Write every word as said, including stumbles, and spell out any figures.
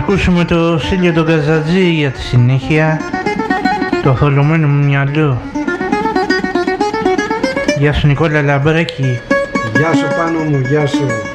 ακούσουμε το Σίλιο τον Καζατζή για τη συνέχεια, το θολωμένο μου μυαλό. Γεια σου Νικόλα Λαμπράκη. Γεια σου Πάνο μου, γεια σου.